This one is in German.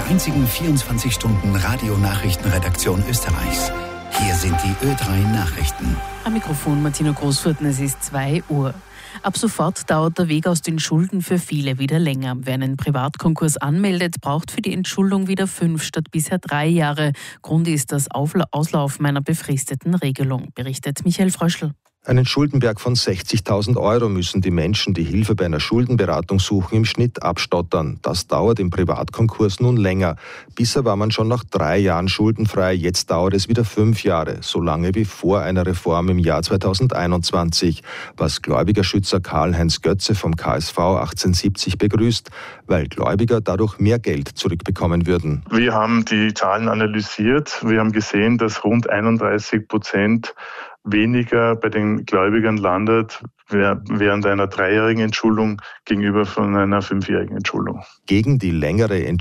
einzigen 24-Stunden-Radio-Nachrichtenredaktion Österreichs. Hier sind die Ö3 Nachrichten. Am Mikrofon Martina Großfurten, es ist 2 Uhr. Ab sofort dauert der Weg aus den Schulden für viele wieder länger. Wer einen Privatkonkurs anmeldet, braucht für die Entschuldung wieder 5 statt bisher 3 Jahre. Grund ist das Auslaufen einer befristeten Regelung, berichtet Michael Fröschl. Einen Schuldenberg von 60.000 Euro müssen die Menschen, die Hilfe bei einer Schuldenberatung suchen, im Schnitt abstottern. Das dauert im Privatkonkurs nun länger. Bisher war man schon nach 3 Jahren schuldenfrei, jetzt dauert es wieder 5 Jahre, so lange wie vor einer Reform im Jahr 2021, was Gläubigerschützer Karl-Heinz Götze vom KSV 1870 begrüßt, weil Gläubiger dadurch mehr Geld zurückbekommen würden. Wir haben die Zahlen analysiert. Wir haben gesehen, dass rund 31% weniger bei den Gläubigern landet während einer 3-jährigen Entschuldung gegenüber von einer 5-jährigen Entschuldung. Gegen die längere